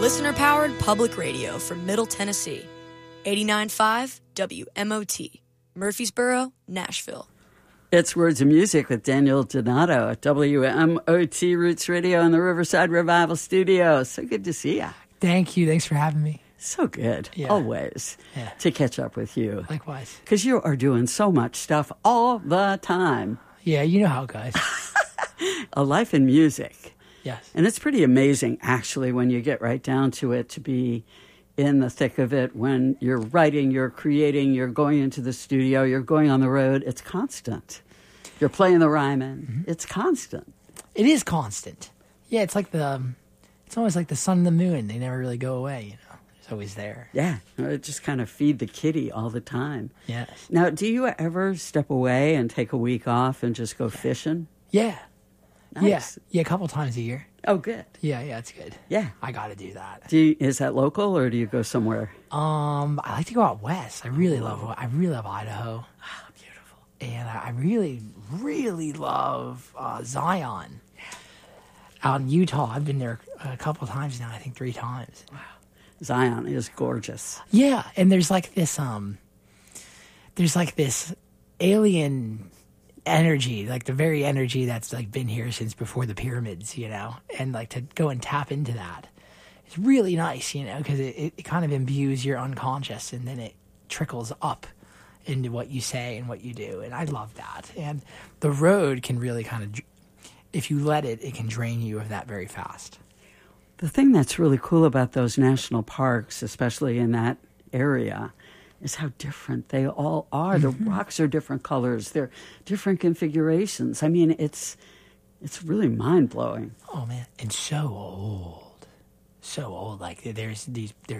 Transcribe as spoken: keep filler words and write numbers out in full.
Listener-powered public radio from Middle Tennessee. eighty-nine point five W M O T, Murfreesboro, Nashville. It's Words of Music with Daniel Donato at W M O T Roots Radio in the Riverside Revival Studio. So good to see you. Thank you. Thanks for having me. So good, Yeah. always, Yeah. to catch up with you. Likewise. Because you are doing so much stuff all the time. Yeah, you know how it goes. A life in music. Yes. And it's pretty amazing, actually, when you get right down to it, to be in the thick of it. When you're writing, you're creating, you're going into the studio, you're going on the road. It's constant. You're playing the Ryman. Mm-hmm. It's constant. It is constant. Yeah, it's like the, um, it's almost like the sun and the moon. They never really go away, you know. It's always there. Yeah. It just kind of feed the kitty all the time. Yes. Now, do you ever step away and take a week off and just go fishing? Yeah. Nice. Yeah. Yeah, a couple times a year. Oh, good. Yeah, yeah, it's good. Yeah. I got to do that. Do you, is that local or do you go somewhere? Um, I like to go out west. I really love, I really love Idaho. Oh, beautiful. And I I really, really love uh, Zion. Out in Utah, I've been there a couple times now. I think three times. Wow, Zion is gorgeous. Yeah, and there's like this, um, there's like this alien energy, like the very energy that's like been here since before the pyramids, you know, and like to go and tap into that, it's really nice, you know, because it, it, it kind of imbues your unconscious, and then it trickles up into what you say and what you do, and I love that. And the road can really kind of, if you let it, it can drain you of that very fast. The thing that's really cool about those national parks, especially in that area, is how different they all are. Mm-hmm. The rocks are different colors. They're different configurations. I mean, it's it's really mind-blowing. Oh, man. And so old. So old. Like, there's these, there's